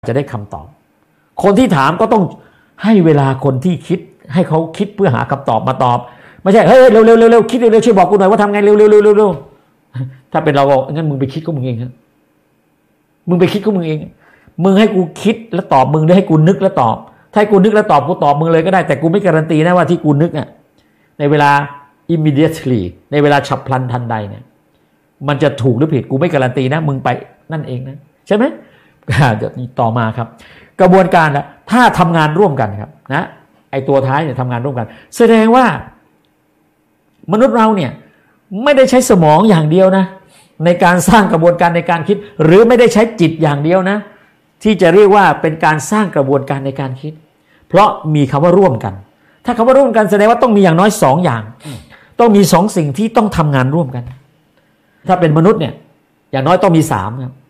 จะได้คำตอบคนที่ถามก็ต้องให้เวลาคนที่คิดให้เขาคิดเพื่อหาคำตอบมาตอบไม่ใช่เฮ้ยเร็วเร็วเร็วคิดเร็วช่วยบอกกูหน่อยว่าทำไงเร็วเร็วเร็วเร็วถ้าเป็นเราก็งั้นมึงไปคิดก็มึงเองครับมึงไปคิดก็มึงเองมึงให้กูคิดแล้วตอบมึงหรือให้กูนึกแล้วตอบถ้าให้กูนึกแล้วตอบกูตอบมึงเลยก็ได้แต่กูไม่การันตีนะว่าที่กูนึกอ่ะในเวลา immediately ในเวลาฉับพลันทันใดเนี่ยมันจะถูกหรือผิดกูไม่การันตีนะมึงไปนั่นเองนะใช่ไหมเดี๋ยวต่อมาครับกระบวนการนะถ้าทำงานร่วมกันครับนะไอตัวท้ายเนี่ยทำงานร่วมกันแสดงว่ามนุษย์เราเนี่ยไม่ได้ใช้สมองอย่างเดียวนะในการสร้างกระบวนการในการคิดหรือไม่ได้ใช้จิตอย่างเดียวนะที่จะเรียกว่าเป็นการสร้างกระบวนการในการคิดเพราะมีคำว่าร่วมกันถ้าคำว่าร่วมกันแสดงว่าต้องมีอย่างน้อย2อย่างต้องมี2สิ่งที่ต้องทำงานร่วมกันถ้าเป็นมนุษย์เนี่ยอย่างน้อยต้องมี3ครับ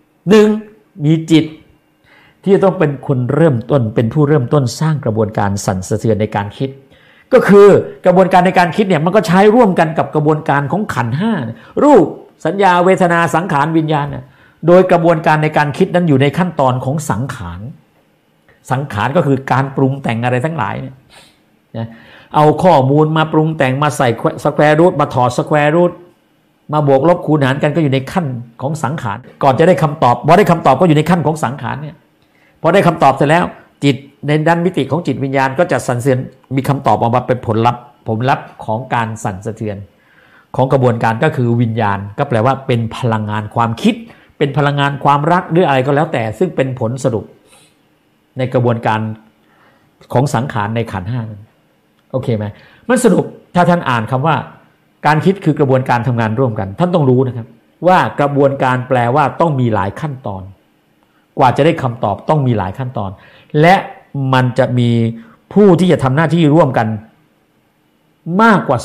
1มีจิตที่ต้องเป็นคนเริ่มต้นเป็นผู้เริ่มต้นสร้างกระบวนการสั่นสะเทือนในการคิดก็คือกระบวนการในการคิดเนี่ยมันก็ใช้ร่วมกันกับกระบวนการของขันธ์5รูปสัญญาเวทนาสังขารวิญญาณเนี่ยโดยกระบวนการในการคิดนั้นอยู่ในขั้นตอนของสังขารก็คือการปรุงแต่งอะไรทั้งหลายเนี่ยนะเอาข้อมูลมาปรุงแต่งมาใส่สแควร์รูทมาถอดสแควร์รูทมาบวกลบคูณหารกันก็อยู่ในขั้นของสังขารก่อนจะได้คำตอบพอได้คำตอบก็อยู่ในขั้นของสังขารเนี่ยพอได้คำตอบเสร็จแล้วจิตในด้านมิติของจิตวิญญาณก็จะสั่นสะเทือนมีคำตอบออกมาเป็นผลลัพธ์ของการสั่นสะเทือนของกระบวนการก็คือวิญญาณก็แปลว่าเป็นพลังงานความคิดเป็นพลังงานความรักหรืออะไรก็แล้วแต่ซึ่งเป็นผลสรุปในกระบวนการของสังขารในขันธ์5โอเคไหมมันสรุปถ้าท่านอ่านคำว่าการคิดคือกระบวนการทำงานร่วมกันท่านต้องรู้นะครับว่ากระบวนการแปลว่าต้องมีหลายขั้นตอนกว่าจะได้คำตอบต้องมีหลายขั้นตอนและมันจะมีผู้ที่จะทำหน้าที่ร่วมกันมากกว่า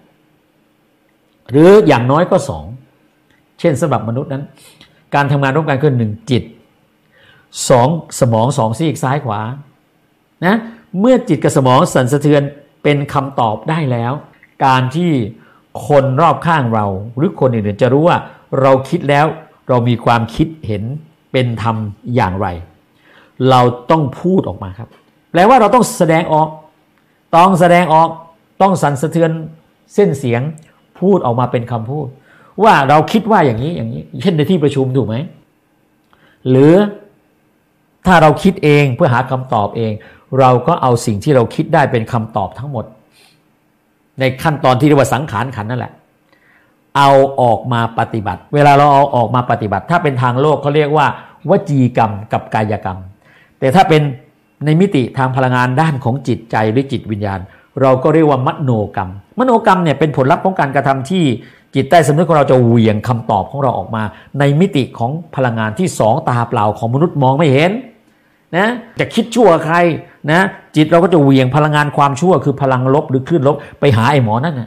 2หรืออย่างน้อยก็2เช่นสำหรับมนุษย์นั้นการทำงานร่วมกันคือ1จิต2สมอง2ซีกซ้ายขวานะเมื่อจิตกับสมองสั่นสะเทือนเป็นคำตอบได้แล้วการที่คนรอบข้างเราหรือคนอื่นๆจะรู้ว่าเราคิดแล้วเรามีความคิดเห็นเป็นธรรมอย่างไรเราต้องพูดออกมาครับแปลว่าเราต้องแสดงออกต้องสั่นสะเทือนเส้นเสียงพูดออกมาเป็นคำพูดว่าเราคิดว่าอย่างนี้เช่นในที่ประชุมถูกไหมหรือถ้าเราคิดเองเพื่อหาคำตอบเองเราก็เอาสิ่งที่เราคิดได้เป็นคำตอบทั้งหมดในขั้นตอนที่เรียกว่าสังขารขันธ์นั่นแหละเอาออกมาปฏิบัติเวลาเราเอาออกมาปฏิบัติถ้าเป็นทางโลกเขาเรียกว่าวจีกรรมกับกายกรรมแต่ถ้าเป็นในมิติทางพลังงานด้านของจิตใจหรือจิตวิญญาณเราก็เรียกว่ามโนกรรมเนี่ยเป็นผลลัพธ์ของการกระทำที่จิตใต้สำนึกของเราจะเหวี่ยงคำตอบของเราออกมาในมิติของพลังงานที่2ตาเปล่าของมนุษย์มองไม่เห็นนะจะคิดชั่วใครนะจิตเราก็จะเหวี่ยงพลังงานความชั่วคือพลังลบหรือคลื่นลบไปหาไอ้หมอนั่นน่ะ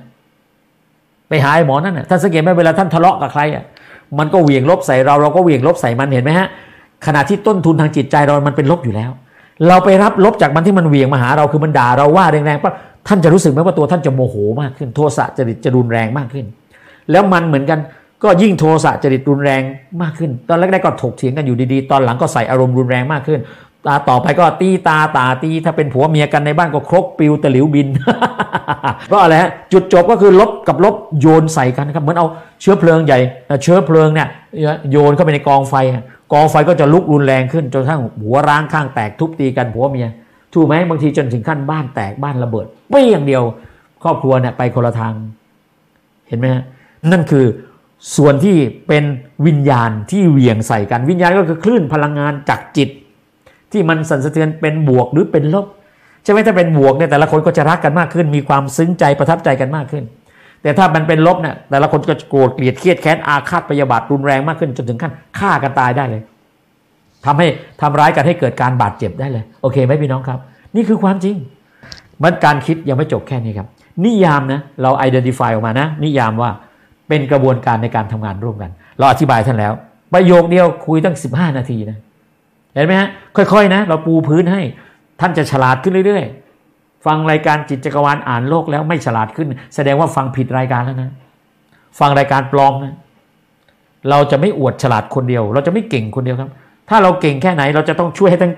ท่านสังเกตไหมเวลาท่านทะเลาะกับใครอ่ะมันก็เหวี่ยงลบใส่เราก็เหวี่ยงลบใส่มันเห็นไหมฮะขณะที่ต้นทุนทางจิตใจเรามันเป็นลบอยู่แล้วเราไปรับลบจากมันที่มันเหวี่ยงมาหาเราคือมันด่าเราว่าแรงๆปั๊บท่านจะรู้สึกไหมว่าตัวท่านจะโมโหมากขึ้นโทสะจริตจะรุนแรงมากขึ้นแล้วมันเหมือนกันก็ยิ่งโทสะจริตรุนแรงมากขึ้นตอนแรกๆก็ถกเถียงกันอยู่ดีๆตอนหลังก็ใส่อารมณ์รุนแรงมากขึ้นต่อไปก็ตีตาถ้าเป็นผัวเมียกันในบ้านก็ครกปิวตะหลิวบิน เพราะอะไรฮะจุดจบก็คือลบกับลบโยนใส่กันครับเหมือนเอาเชื้อเพลิงใหญ่เชื้อเพลิงเนี่ยโยนเข้าไปในกองไฟก็จะลุกรุนแรงขึ้นจนกระทั่งหัวร้างข้างแตกทุบตีกันผัวเมียถูกไหมบางทีจนถึงขั้นบ้านแตกบ้านระเบิดไม่อย่างเดียวครอบครัวเนี่ยไปคนละทางเห็นไหมฮะนั่นคือส่วนที่เป็นวิญญาณที่เหวี่ยงใส่กันวิญญาณก็คือคลื่นพลังงานจากจิตที่มันสั่นสะเทือนเป็นบวกหรือเป็นลบใช่ไหมถ้าเป็นบวกเนี่ยแต่ละคนก็จะรักกันมากขึ้นมีความซึ้งใจประทับใจกันมากขึ้นแต่ถ้ามันเป็นลบเนี่ยแต่ละคนก็โกรธเกลียดเครียดแค้นอาฆาตพยาบาทรุนแรงมากขึ้นจนถึงขั้นฆ่ากันตายได้เลยทำร้ายกันให้เกิดการบาดเจ็บได้เลยโอเคไหมพี่น้องครับนี่คือความจริงมันการคิดยังไม่จบแค่นี้ครับนิยามนะเรา identify ออกมานะนิยามว่าเป็นกระบวนการในการทำงานร่วมกันเราอธิบายท่านแล้วประโยคเดียวคุยตั้ง15 นาทีนะเห็นไหมฮะค่อยๆนะเราปูพื้นให้ท่านจะฉลาดขึ้นเรื่อยๆฟังรายการจิตจักรวาลอ่านโลกแล้วไม่ฉลาดขึ้นแสดงว่าฟังผิดรายการแล้วนะฟังรายการปลอมนะเราจะไม่อวดฉลาดคนเดียวเราจะไม่เก่งคนเดียวครับถ้าเราเก่งแค่ไหนเราจะต้องช่วยให้ทั้ง